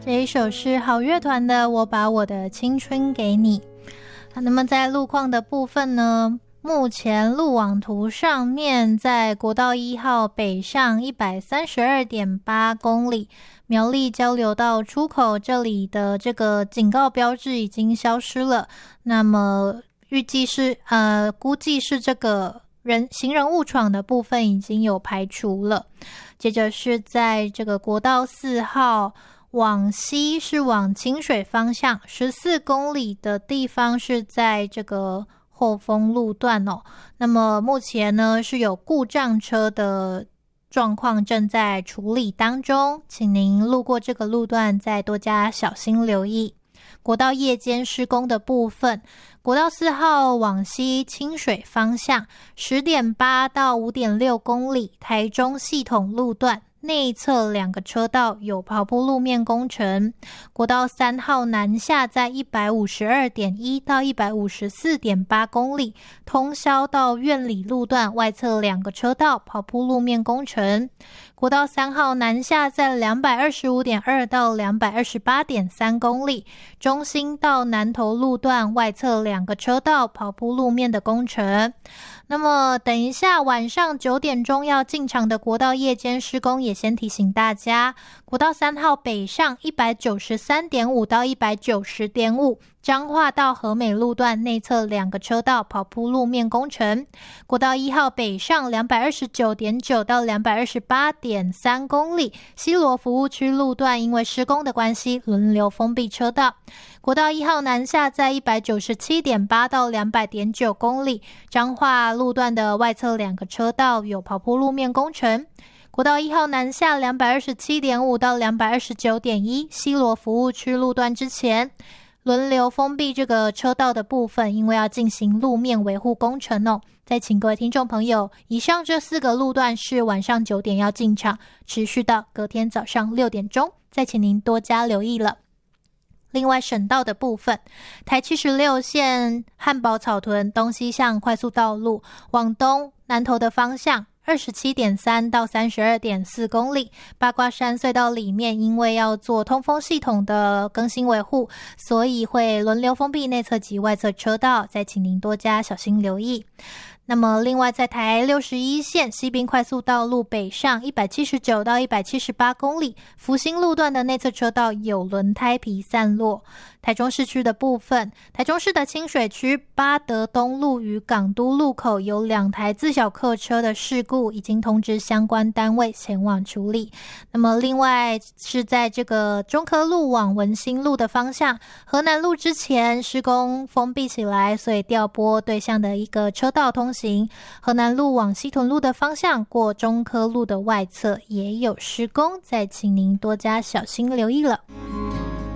这一首是好乐团的《我把我的青春给你》。那么在路况的部分呢，目前路网图上面在国道1号北上 132.8 公里，苗栗交流道出口这里的这个警告标志已经消失了，那么估计是这个行人误闯的部分已经有排除了。接着是在这个国道4号往西是往清水方向14公里的地方是在这个后丰路段哦。那么目前呢是有故障车的状况正在处理当中，请您路过这个路段再多加小心留意。国道夜间施工的部分，国道4号往西清水方向 10.8 到 5.6 公里台中系统路段内侧2个车道有跑铺路面工程。国道3号南下在 152.1 到 154.8 公里通霄到苑里路段外侧2个车道跑铺路面工程。国道3号南下在 225.2 到 228.3 公里中心到南投路段外侧2个车道跑铺路面的工程。那么等一下晚上9点钟要进场的国道夜间施工也先提醒大家，国道3号北上 193.5 到 190.5 彰化到和美路段内侧2个车道跑铺路面工程。国道1号北上 229.9 到 228.3 公里西螺服务区路段因为施工的关系轮流封闭车道。国道1号南下在 197.8 到 200.9 公里彰化路段的外侧2个车道有跑铺路面工程。国道1号南下 227.5 到 229.1 西螺服务区路段之前轮流封闭这个车道的部分，因为要进行路面维护工程哦。再请各位听众朋友，以上这4个路段是晚上9点要进场，持续到隔天早上6点钟，再请您多加留意了。另外省道的部分，台76线汉宝草屯东西向快速道路往东南投的方向27.3 到 32.4 公里，八卦山隧道里面因为要做通风系统的更新维护，所以会轮流封闭内侧及外侧车道，再请您多加小心留意。那么另外在台61线西滨快速道路北上179到178公里福兴路段的内侧车道有轮胎皮散落。台中市区的部分，台中市的清水区八德东路与港都路口有2台自小客车的事故，已经通知相关单位前往处理。那么另外是在这个中科路往文心路的方向，河南路之前施工封闭起来，所以调拨对向的一个车道通行。河南路往西屯路的方向过中科路的外侧也有施工，再请您多加小心留意了。